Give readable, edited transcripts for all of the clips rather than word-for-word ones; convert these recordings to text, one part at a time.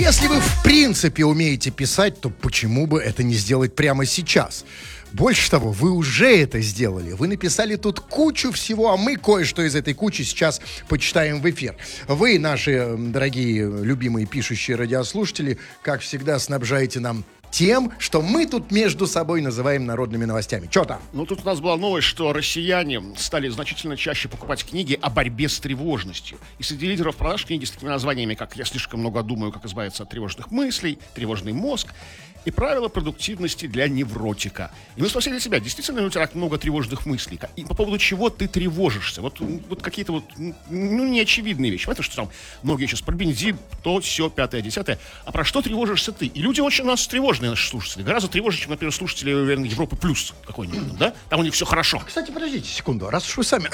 Если вы в принципе умеете писать, то почему бы это не сделать прямо сейчас? Больше того, вы уже это сделали. Вы написали тут кучу всего, а мы кое-что из этой кучи сейчас почитаем в эфир. Вы, наши дорогие, любимые пишущие радиослушатели, как всегда, снабжаете нам тем, что мы тут между собой называем народными новостями. Что там? Ну, тут у нас была новость, что россияне стали значительно чаще покупать книги о борьбе с тревожностью. И среди лидеров продаж книги с такими названиями, как «Я слишком много думаю, как избавиться от тревожных мыслей», «Тревожный мозг» и «Правила продуктивности для невротика». И мы спросили себя, действительно ли у тебя так много тревожных мыслей? И по поводу чего ты тревожишься? Вот какие-то неочевидные вещи. Понятно, что там многие сейчас про бензин, то, все, пятое, десятое. А про что тревожишься ты? И люди очень у нас тревожные, наши слушатели. Гораздо тревожнее, чем, например, слушатели, наверное, Европы Плюс какой-нибудь, да? Там у них все хорошо. Кстати, подождите секунду. Раз уж вы сами...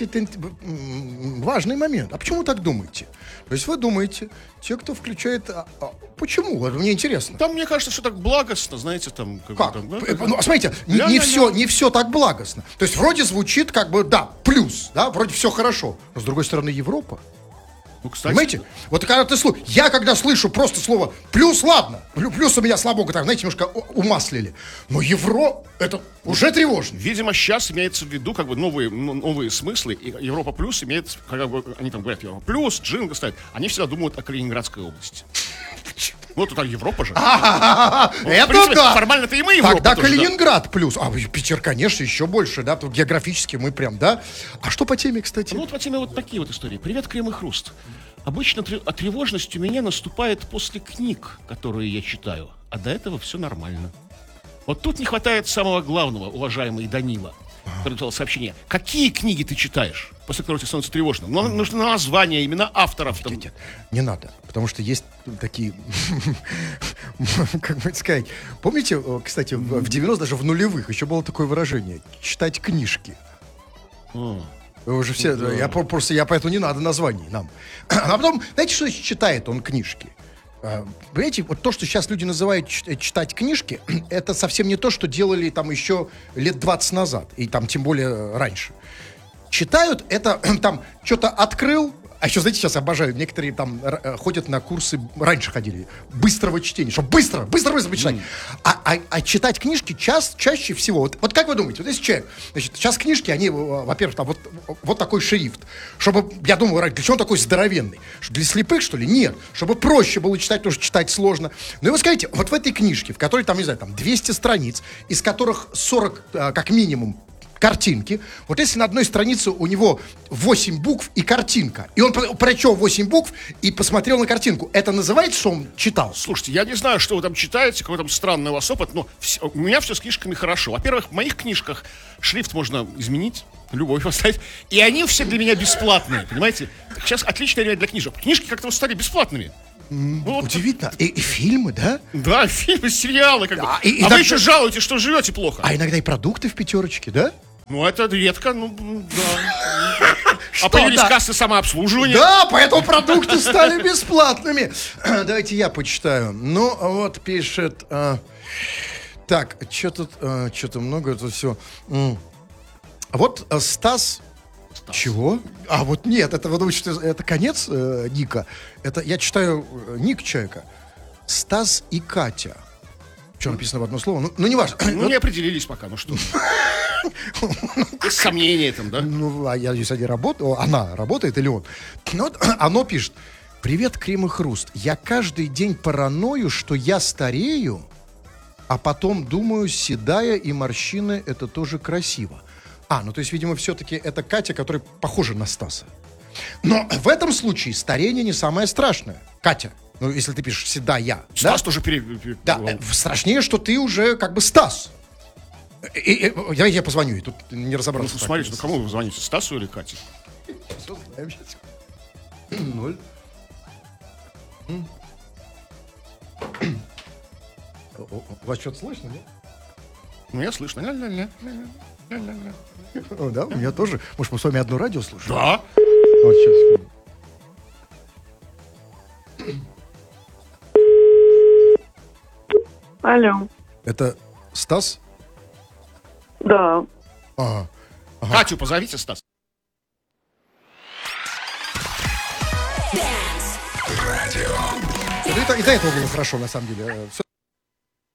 Важный момент. А почему так думаете? То есть вы думаете, те, кто включает... Почему? Мне интересно. Там, мне кажется, все так благостно, знаете, там... Как? Там, да, Ну, смотрите, не все так благостно. То есть вроде звучит как бы, да, плюс, да, вроде все хорошо. Но с другой стороны, Европа. Ну, кстати... Понимаете? Вот когда ты слышишь... Я когда слышу просто слово «плюс», ладно. Плюс у меня, слава богу, так, знаете, немножко умаслили. Но евро, это уже тревожно. Видимо, сейчас имеется в виду как бы новые смыслы. И Европа Плюс имеет, как бы, они там говорят Европа Плюс, джингл ставят. Они всегда думают о Калининградской области. Вот тут Европа же. Это да. Формально-то и мы Европа. Тогда Калининград плюс. А Питер, конечно, еще больше, да. Тут географически мы прям, да. А что по теме, кстати? Ну вот по теме вот такие вот истории. Привет, Крем и Хруст. Обычно тревожность у меня наступает после книг, которые я читаю. А до этого все нормально. Вот тут не хватает самого главного, уважаемый Данила. Который написал сообщение. Какие книги ты читаешь, после которых тебе становится тревожно? Но нужно название, имена авторов. Нет, не надо, потому что есть такие, как бы сказать, помните, кстати, в 90-х, даже в нулевых, еще было такое выражение, читать книжки. Вы уже все, я поэтому не надо названий нам. А потом, знаете, что читает он книжки? Понимаете, вот то, что сейчас люди называют читать книжки, это совсем не то, что делали там еще лет 20 назад, и там тем более раньше. Читают, это там что-то открыл, а еще, знаете, сейчас обожаю, некоторые там ходят на курсы, раньше ходили, быстрого чтения, чтобы быстро почитать. А читать книжки чаще всего, вот как вы думаете, вот если человек, значит, сейчас книжки, они, во-первых, там вот такой шрифт, чтобы, я думаю, для чего он такой здоровенный? Для слепых, что ли? Нет, чтобы проще было читать, потому что читать сложно. Ну и вы скажите, вот в этой книжке, в которой там, не знаю, там 200 страниц, из которых 40, как минимум, картинки. Вот если на одной странице у него 8 букв и картинка, и он прочел 8 букв и посмотрел на картинку, это называется, что он читал? Слушайте, я не знаю, что вы там читаете, какой там странный у вас опыт, но у меня все с книжками хорошо. Во-первых, в моих книжках шрифт можно изменить, любой поставить, и они все для меня бесплатные, понимаете? Сейчас отличное время для книжек. Книжки как-то стали бесплатными. Вот. Удивительно. И фильмы, да? Да, фильмы, сериалы. Как бы. А вы еще жалуете, что живете плохо. А иногда и продукты в пятерочке, да? Ну, это редко, да. А появились кассы самообслуживания. Да, поэтому продукты стали бесплатными. Давайте я почитаю. Ну, вот пишет... Так, что-то много, это все... Вот Стас... Чего? А вот нет, это вы думаете, что это конец ника? Это я читаю ник человека. Стас и Катя. Что написано в одно слово? Ну не важно. Ну, не определились пока, ну что. Есть сомнения там, да? Ну, а я здесь они работаю, она работает или он? Ну, вот оно пишет. Привет, Крем и Хруст. Я каждый день параною, что я старею, а потом думаю, седая и морщины это тоже красиво. Ну то есть, видимо, все-таки это Катя, которая похожа на Стаса. Но в этом случае старение не самое страшное. Катя, ну если ты пишешь седая. Стас да? тоже Да, страшнее, что ты уже как бы Стас. Я позвоню, и тут не разобрался. Ну, смотрите, ну кому вы звоните, Стасу или Кате? Ноль. Вас что-то слышно, нет? Ну, я слышно. Да, у меня тоже. Может, мы с вами одно радио слушаем? Да. Вот сейчас. Алло. Это Стас? Да. Ага. Катю позовите, Стас. и до этого было хорошо, на самом деле.